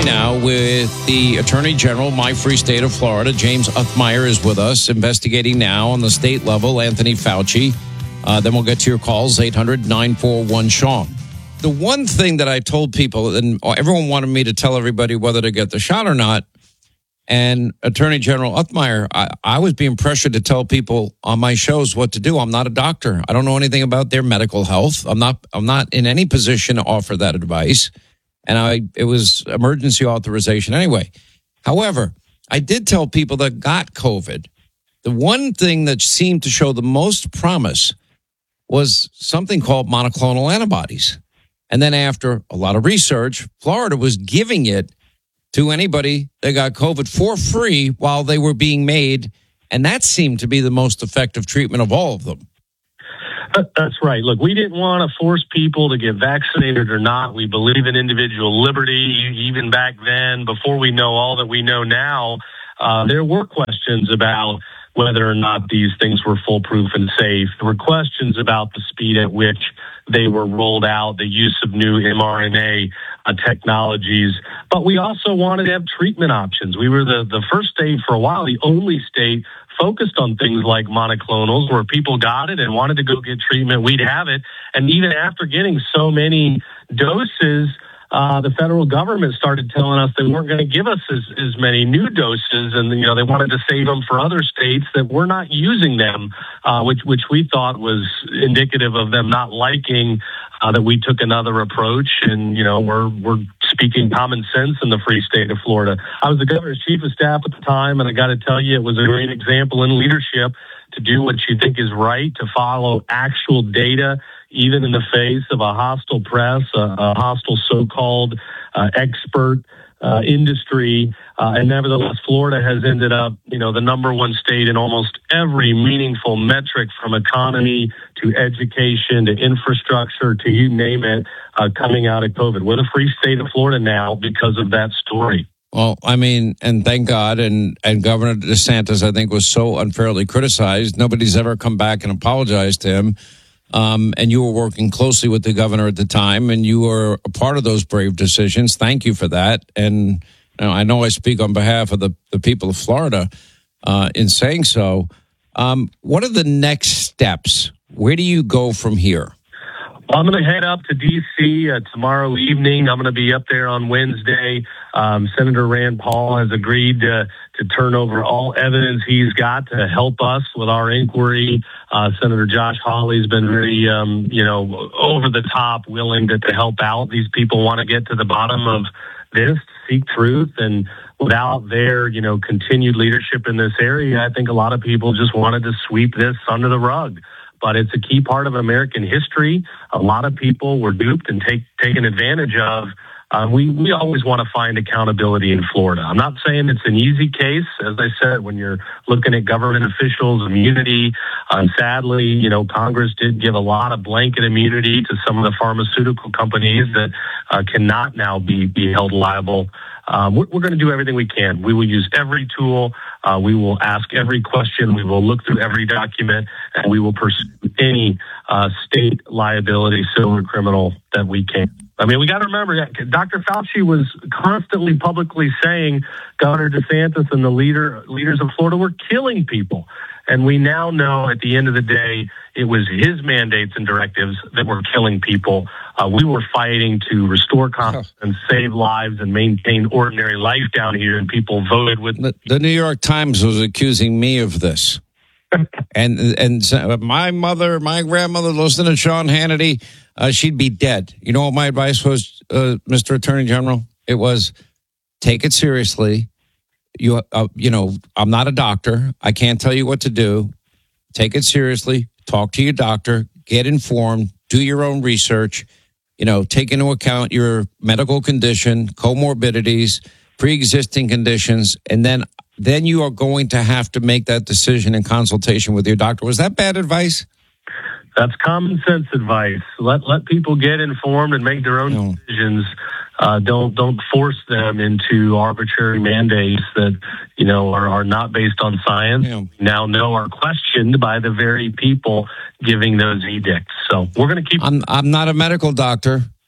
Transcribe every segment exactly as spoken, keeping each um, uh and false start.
me now with the Attorney General, my free state of Florida. James Uthmeier is with us, investigating now on the state level, Anthony Fauci. Uh, then we'll get to your calls, eight hundred nine four one Sean. The one thing that I told people, and everyone wanted me to tell everybody whether to get the shot or not, and Attorney General Uthmeier, I, I was being pressured to tell people on my shows what to do. I'm not a doctor. I don't know anything about their medical health. I'm not. I'm not in any position to offer that advice. And I, it was emergency authorization anyway. However, I did tell people that got COVID, the one thing that seemed to show the most promise was something called monoclonal antibodies. And then after a lot of research, Florida was giving it to anybody that got COVID for free while they were being made. And that seemed to be the most effective treatment of all of them. That's right. Look, we didn't want to force people to get vaccinated or not. We believe in individual liberty. Even back then, before we know all that we know now, uh, there were questions about whether or not these things were foolproof and safe. There were questions about the speed at which they were rolled out, the use of new mRNA uh, technologies. But we also wanted to have treatment options. We were the, the first state for a while, the only state focused on things like monoclonals, where people got it and wanted to go get treatment. We'd have it. And even after getting so many doses, uh, the federal government started telling us they weren't going to give us as, as many new doses. And, you know, they wanted to save them for other states that were not using them, uh, which, which we thought was indicative of them not liking uh, that we took another approach. And, you know, we're, we're speaking common sense in the free state of Florida. I was the governor's chief of staff at the time, and I got to tell you, it was a great example in leadership to do what you think is right, to follow actual data, even in the face of a hostile press, a, a hostile so-called uh, expert uh, industry. Uh, and nevertheless, Florida has ended up, you know, the number one state in almost every meaningful metric, from economy to education to infrastructure to you name it, uh, coming out of COVID. We're the free state of Florida now because of that story. Well, I mean, and thank God, and, and Governor DeSantis, I think, was so unfairly criticized. Nobody's ever come back and apologized to him. Um, and you were working closely with the governor at the time, and you were a part of those brave decisions. Thank you for that. And you know, I know I speak on behalf of the, the people of Florida uh, in saying so. Um, what are the next steps? Where do you go from here? Well, I'm going to head up to D C uh, tomorrow evening. I'm going to be up there on Wednesday. Um, Senator Rand Paul has agreed to, to turn over all evidence he's got to help us with our inquiry. Uh, Senator Josh Hawley's been very, um, you know, over the top, willing to, to help out. These people want to get to the bottom of this, seek truth, and without their, you know, continued leadership in this area, I think a lot of people just wanted to sweep this under the rug. But it's a key part of American history. A lot of people were duped and take, taken advantage of. Uh, we, we always want to find accountability in Florida. I'm not saying it's an easy case. As I said, when you're looking at government officials, immunity, uh, sadly, you know, Congress did give a lot of blanket immunity to some of the pharmaceutical companies that uh, cannot now be, be held liable. Um, we're, we're going to do everything we can. We will use every tool. Uh, we will ask every question. We will look through every document, and we will pursue any uh, state liability, civil or criminal, that we can. I mean, we got to remember, Doctor Fauci was constantly publicly saying Governor DeSantis and the leader leaders of Florida were killing people. And we now know at the end of the day, it was his mandates and directives that were killing people. Uh, we were fighting to restore confidence, and save lives, and maintain ordinary life down here, and people voted with... The, the New York Times was accusing me of this. and and my mother, my grandmother listened to Sean Hannity, uh, she'd be dead. You know what my advice was, uh, Mister Attorney General? It was, take it seriously. You, uh, you know, I'm not a doctor. I can't tell you what to do. Take it seriously. Talk to your doctor. Get informed. Do your own research. You know, take into account your medical condition, comorbidities, pre-existing conditions, and then then you are going to have to make that decision in consultation with your doctor. Was that bad advice? That's common sense advice. Let let people get informed and make their own no. decisions. Uh, don't don't force them into arbitrary mandates that, you know, are, are not based on science. Yeah. Now know are questioned by the very people giving those edicts. So we're going to keep. I'm I'm not a medical doctor.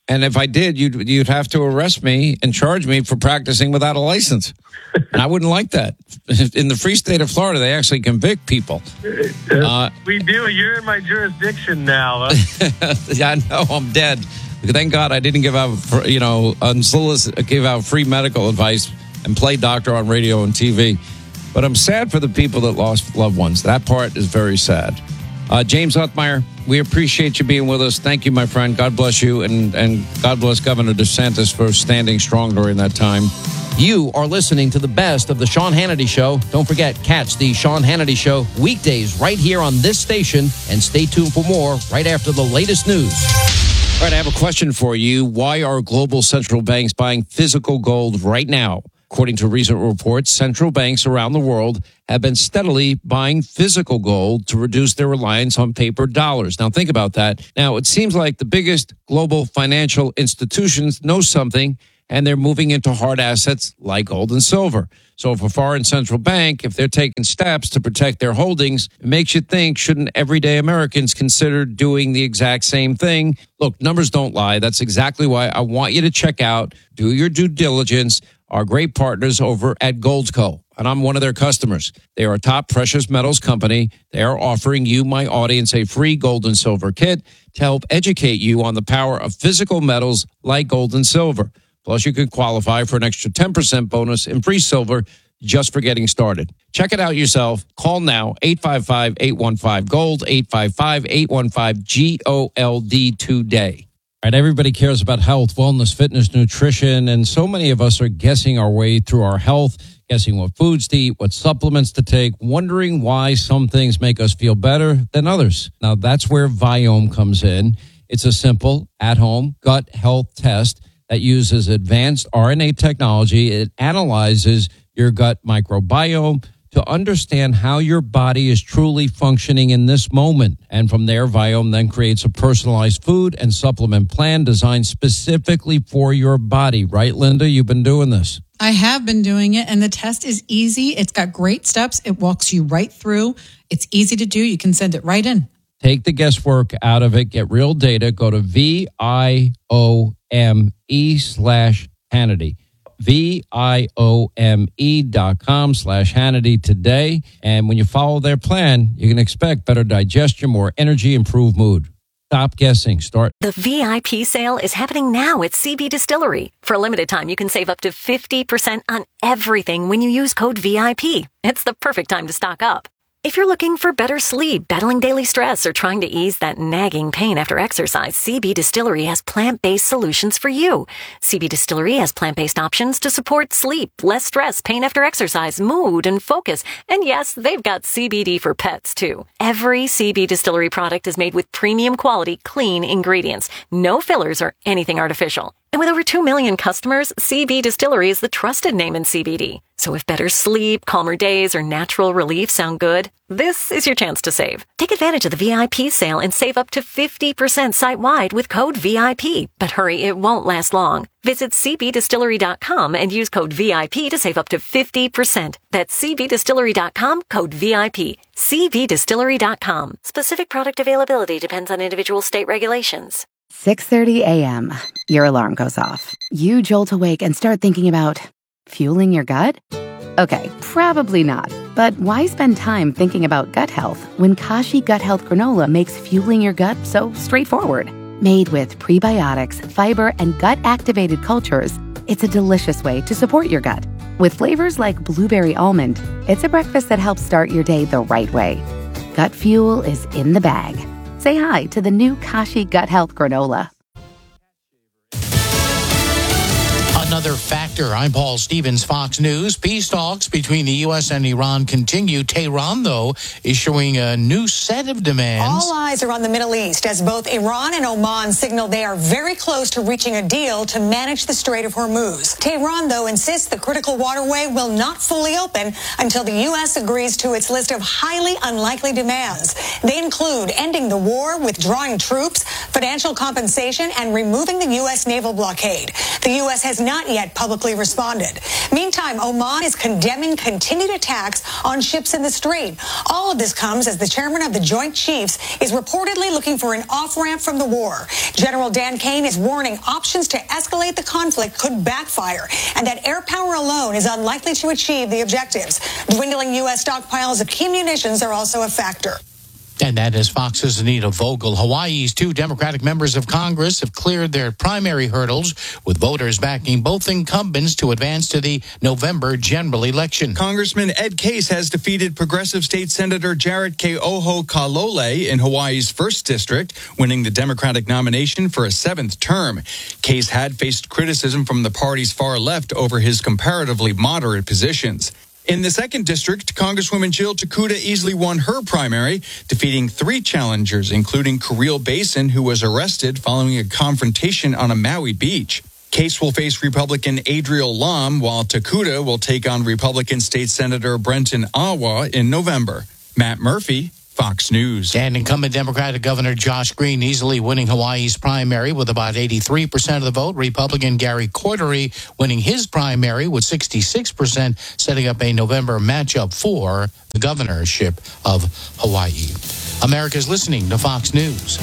And if I did, you'd you'd have to arrest me and charge me for practicing without a license. And I wouldn't like that. In the free state of Florida, they actually convict people. Uh, we do. You're in my jurisdiction now. Huh? Yeah, I know. I'm dead. Thank God I didn't give out, you know, unsolicited, give out free medical advice and play doctor on radio and T V. But I'm sad for the people that lost loved ones. That part is very sad. Uh, James Othmeyer, we appreciate you being with us. Thank you, my friend. God bless you. And, and God bless Governor DeSantis for standing strong during that time. You are listening to the best of the Sean Hannity Show. Don't forget, catch the Sean Hannity Show weekdays right here on this station. And stay tuned for more right after the latest news. All right, I have a question for you. Why are global central banks buying physical gold right now? According to recent reports, central banks around the world have been steadily buying physical gold to reduce their reliance on paper dollars. Now, think about that. Now, it seems like the biggest global financial institutions know something, and they're moving into hard assets like gold and silver. So if a foreign central bank, if they're taking steps to protect their holdings, it makes you think, shouldn't everyday Americans consider doing the exact same thing? Look, numbers don't lie. That's exactly why I want you to check out, do your due diligence, our great partners over at Goldco. And I'm one of their customers. They are a top precious metals company. They are offering you, my audience, a free gold and silver kit to help educate you on the power of physical metals like gold and silver. Plus, you could qualify for an extra ten percent bonus in free silver just for getting started. Check it out yourself. Call now, eight five five, eight one five, GOLD, eight five five, eight one five, G O L D today. All right, everybody cares about health, wellness, fitness, nutrition, and so many of us are guessing our way through our health, guessing what foods to eat, what supplements to take, wondering why some things make us feel better than others. Now, that's where Viome comes in. It's a simple, at-home gut health test that uses advanced R N A technology. It analyzes your gut microbiome to understand how your body is truly functioning in this moment. And from there, Viome then creates a personalized food and supplement plan designed specifically for your body. Right, Linda? You've been doing this. I have been doing it, and the test is easy. It's got great steps. It walks you right through. It's easy to do. You can send it right in. Take the guesswork out of it. Get real data. Go to V I O M E slash Hannity. V I O M E dot com slash Hannity today. And when you follow their plan, you can expect better digestion, more energy, improved mood. Stop guessing. Start. The V I P sale is happening now at C B Distillery. For a limited time, you can save up to fifty percent on everything when you use code V I P. It's the perfect time to stock up. If you're looking for better sleep, battling daily stress, or trying to ease that nagging pain after exercise, C B Distillery has plant-based solutions for you. C B Distillery has plant-based options to support sleep, less stress, pain after exercise, mood, and focus. And yes, they've got C B D for pets, too. Every C B Distillery product is made with premium quality, clean ingredients. No fillers or anything artificial. And with over two million customers, C B Distillery is the trusted name in C B D. So if better sleep, calmer days, or natural relief sound good, this is your chance to save. Take advantage of the V I P sale and save up to fifty percent site-wide with code V I P. But hurry, it won't last long. Visit C B distillery dot com and use code V I P to save up to fifty percent. That's C B distillery dot com, code V I P. C B distillery dot com. Specific product availability depends on individual state regulations. six thirty a.m. Your alarm goes off. You jolt awake and start thinking about fueling your gut? Okay, probably not. But why spend time thinking about gut health when Kashi Gut Health Granola makes fueling your gut so straightforward? Made with prebiotics, fiber, and gut-activated cultures, it's a delicious way to support your gut. With flavors like blueberry almond, it's a breakfast that helps start your day the right way. Gut fuel is in the bag. Say hi to the new Kashi Gut Health Granola. Another factor. I'm Paul Stevens, Fox News. Peace talks between the U S and Iran continue. Tehran, though, is showing a new set of demands. All eyes are on the Middle East as both Iran and Oman signal they are very close to reaching a deal to manage the Strait of Hormuz. Tehran, though, insists the critical waterway will not fully open until the U S agrees to its list of highly unlikely demands. They include ending the war, withdrawing troops, financial compensation, and removing the U S naval blockade. The U S has not yet publicly responded. Meantime, Oman is condemning continued attacks on ships in the Strait. All of this comes as the chairman of the Joint Chiefs is reportedly looking for an off-ramp from the war. General Dan Kane is warning options to escalate the conflict could backfire and that air power alone is unlikely to achieve the objectives. Dwindling U S stockpiles of key munitions are also a factor. And that is Fox's Anita Vogel. Hawaii's two Democratic members of Congress have cleared their primary hurdles, with voters backing both incumbents to advance to the November general election. Congressman Ed Case has defeated Progressive State Senator Jarrett Keoho Kalole in Hawaii's first district, winning the Democratic nomination for a seventh term. Case had faced criticism from the party's far left over his comparatively moderate positions. In the second district, Congresswoman Jill Takuda easily won her primary, defeating three challengers, including Kirill Basin, who was arrested following a confrontation on a Maui beach. Case will face Republican Adriel Lom, while Takuda will take on Republican State Senator Brenton Awa in November. Matt Murphy, Fox News. And incumbent Democratic Governor Josh Green easily winning Hawaii's primary with about eighty-three percent of the vote. Republican Gary Cordery winning his primary with sixty-six percent, setting up a November matchup for the governorship of Hawaii. America's listening to Fox News.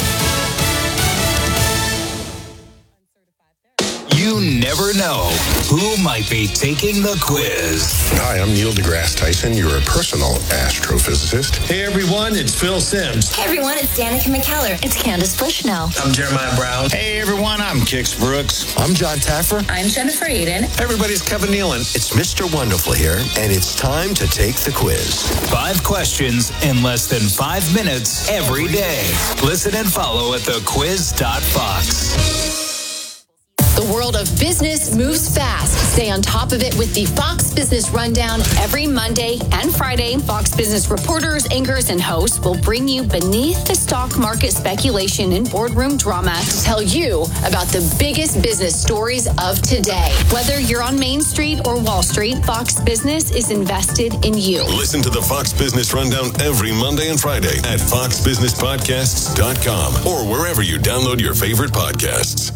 You never know who might be taking the quiz. Hi, I'm Neil deGrasse Tyson, your personal astrophysicist. Hey everyone, it's Phil Sims. Hey everyone, it's Danica McKellar. It's Candace Bushnell. I'm Jeremiah Brown. Hey everyone, I'm Kix Brooks. I'm John Taffer. I'm Jennifer Eden. Hey everybody, it's Kevin Nealon. It's Mister Wonderful here, and it's time to take the quiz. Five questions in less than five minutes every day. Listen and follow at the quiz dot fox. The world of business moves fast. Stay on top of it with the Fox Business Rundown every Monday and Friday. Fox Business reporters, anchors, and hosts will bring you beneath the stock market speculation and boardroom drama to tell you about the biggest business stories of today. Whether you're on Main Street or Wall Street, Fox Business is invested in you. Listen to the Fox Business Rundown every Monday and Friday at fox business podcasts dot com or wherever you download your favorite podcasts.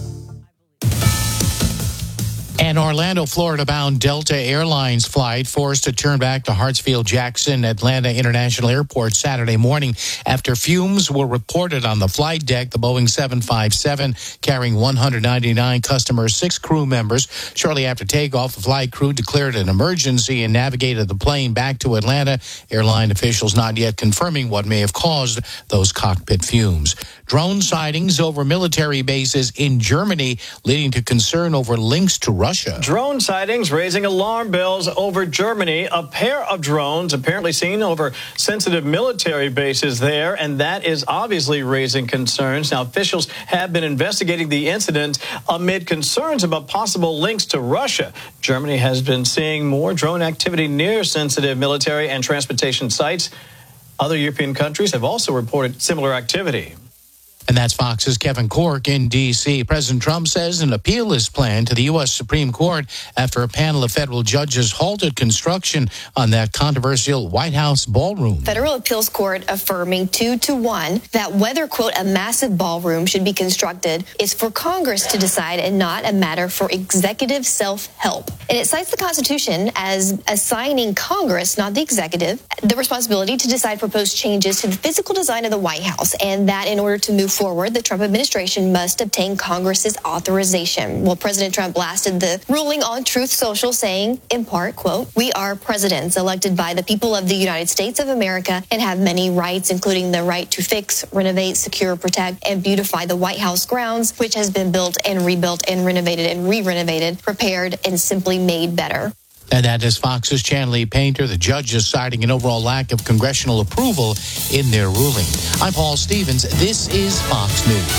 An Orlando, Florida-bound Delta Airlines flight forced to turn back to Hartsfield-Jackson Atlanta International Airport Saturday morning after fumes were reported on the flight deck. The Boeing seven fifty-seven, carrying one hundred ninety-nine customers, six crew members. Shortly after takeoff, the flight crew declared an emergency and navigated the plane back to Atlanta. Airline officials not yet confirming what may have caused those cockpit fumes. Drone sightings over military bases in Germany, leading to concern over links to Russia. Drone sightings raising alarm bells over Germany. A pair of drones apparently seen over sensitive military bases there, and that is obviously raising concerns. Now, officials have been investigating the incident amid concerns about possible links to Russia. Germany has been seeing more drone activity near sensitive military and transportation sites. Other European countries have also reported similar activity. And that's Fox's Kevin Corke in D C President Trump says an appeal is planned to the U S Supreme Court after a panel of federal judges halted construction on that controversial White House ballroom. Federal Appeals Court affirming two to one that whether, quote, a massive ballroom should be constructed is for Congress to decide and not a matter for executive self-help. And it cites the Constitution as assigning Congress, not the executive, the responsibility to decide proposed changes to the physical design of the White House, and that in order to move forward, the Trump administration must obtain Congress's authorization. Well, President Trump blasted the ruling on Truth Social, saying, in part, quote, we are presidents elected by the people of the United States of America and have many rights, including the right to fix, renovate, secure, protect, and beautify the White House grounds, which has been built and rebuilt and renovated and re-renovated, prepared, and simply made better. And that is Fox's Chanley Painter. The judges citing an overall lack of congressional approval in their ruling. I'm Paul Stevens. This is Fox News.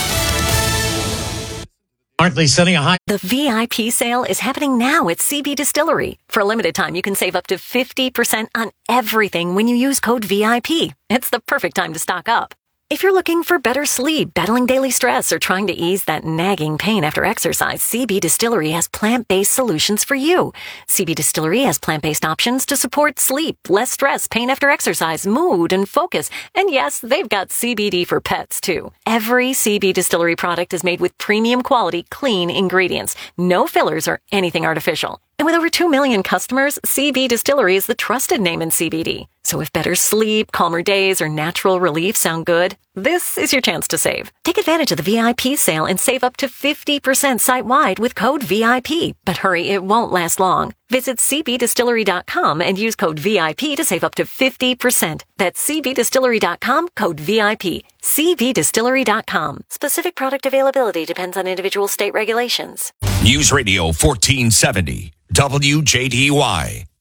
Aren't they setting a high? The V I P sale is happening now at C B Distillery. For a limited time, you can save up to fifty percent on everything when you use code V I P. It's the perfect time to stock up. If you're looking for better sleep, battling daily stress, or trying to ease that nagging pain after exercise, C B Distillery has plant-based solutions for you. C B Distillery has plant-based options to support sleep, less stress, pain after exercise, mood, and focus. And yes, they've got C B D for pets, too. Every C B Distillery product is made with premium quality, clean ingredients. No fillers or anything artificial. And with over two million customers, C B Distillery is the trusted name in C B D. So if better sleep, calmer days, or natural relief sound good, this is your chance to save. Take advantage of the V I P sale and save up to fifty percent site-wide with code V I P. But hurry, it won't last long. Visit c b distillery dot com and use code V I P to save up to fifty percent. That's c b distillery dot com, code V I P. c b distillery dot com. Specific product availability depends on individual state regulations. News Radio fourteen seventy, W J D Y.